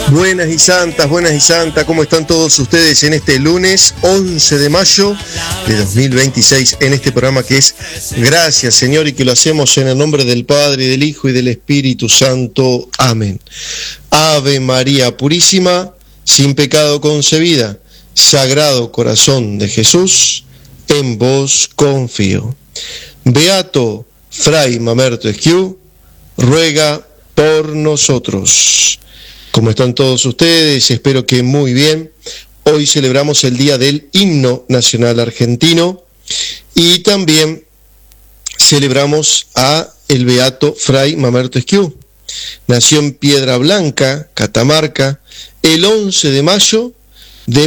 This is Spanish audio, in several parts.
Buenas y santas, ¿cómo están todos ustedes en este lunes 11 de mayo de 2026? En este programa que es Gracias, Señor, y que lo hacemos en el nombre del Padre, del Hijo y del Espíritu Santo. Amén. Ave María Purísima, sin pecado concebida, Sagrado Corazón de Jesús, en vos confío. Beato Fray Mamerto Esquiú, ruega por nosotros. ¿Cómo están todos ustedes? Espero que muy bien. Hoy celebramos el Día del Himno Nacional Argentino y también celebramos a el Beato Fray Mamerto Esquiú. Nació en Piedra Blanca, Catamarca, el 11 de mayo de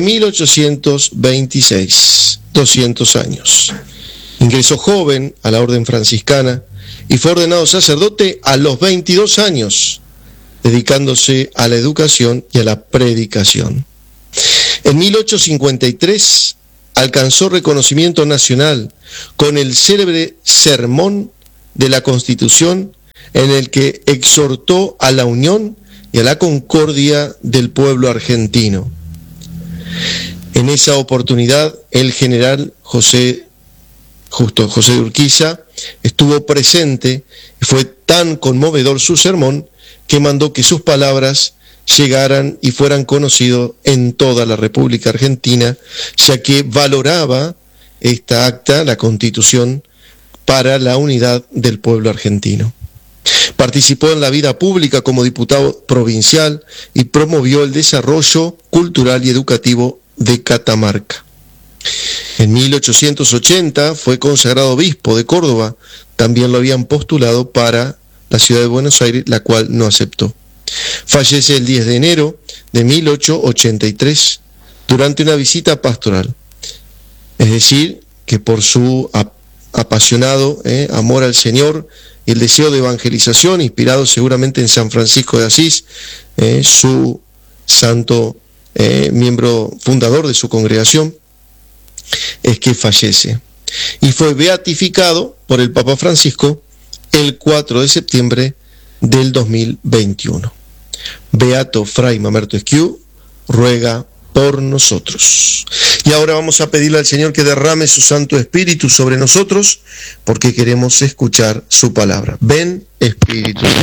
1826, 200 años. Ingresó joven a la orden franciscana y fue ordenado sacerdote a los 22 años, dedicándose a la educación y a la predicación. En 1853 alcanzó reconocimiento nacional con el célebre Sermón de la Constitución, en el que exhortó a la unión y a la concordia del pueblo argentino. En esa oportunidad, el general José de Urquiza estuvo presente y fue tan conmovedor su sermón que mandó que sus palabras llegaran y fueran conocidos en toda la República Argentina, ya que valoraba esta acta, la Constitución, para la unidad del pueblo argentino. Participó en la vida pública como diputado provincial y promovió el desarrollo cultural y educativo de Catamarca. En 1880 fue consagrado obispo de Córdoba. También lo habían postulado para la ciudad de Buenos Aires, la cual no aceptó. Fallece el 10 de enero de 1883 durante una visita pastoral. Es decir, que por su apasionado amor al Señor y el deseo de evangelización, inspirado seguramente en San Francisco de Asís, su santo miembro fundador de su congregación, es que fallece. Y fue beatificado por el Papa Francisco el 4 de septiembre del 2021. Beato Fray Mamerto Esquiú, ruega por nosotros. Y ahora vamos a pedirle al Señor que derrame su Santo Espíritu sobre nosotros, porque queremos escuchar su palabra. Ven, Espíritu Santo.